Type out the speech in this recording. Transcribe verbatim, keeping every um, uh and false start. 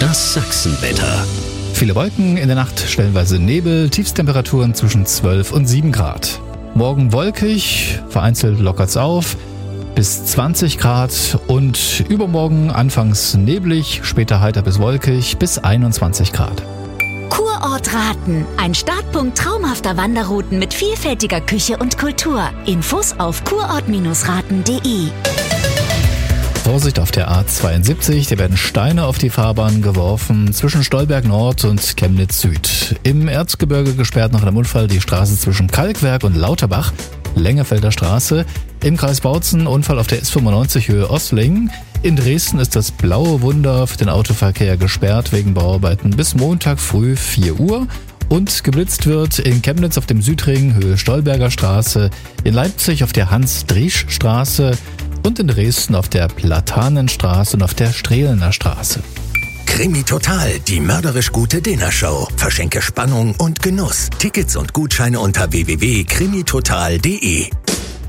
Das Sachsenwetter. Viele Wolken, in der Nacht stellenweise Nebel, Tiefstemperaturen zwischen zwölf und sieben Grad. Morgen wolkig, vereinzelt lockert's auf, bis zwanzig Grad und übermorgen anfangs neblig, später heiter bis wolkig, bis einundzwanzig Grad. Kurort Raten, ein Startpunkt traumhafter Wanderrouten mit vielfältiger Küche und Kultur. Infos auf kurort raten punkt de. Vorsicht auf der A zweiundsiebzig, da werden Steine auf die Fahrbahn geworfen zwischen Stolberg Nord und Chemnitz Süd. Im Erzgebirge gesperrt nach einem Unfall die Straße zwischen Kalkwerk und Lauterbach, Lengefelder Straße. Im Kreis Bautzen Unfall auf der S fünfundneunzig Höhe Ossling. In Dresden ist das Blaue Wunder für den Autoverkehr gesperrt wegen Bauarbeiten bis Montag früh vier Uhr. Und geblitzt wird in Chemnitz auf dem Südring Höhe Stolberger Straße, in Leipzig auf der Hans-Driesch-Straße und in Dresden auf der Platanenstraße und auf der Strehlener Straße. Krimi Total, die mörderisch gute Dinnershow. Verschenke Spannung und Genuss. Tickets und Gutscheine unter w w w punkt krimi total punkt de.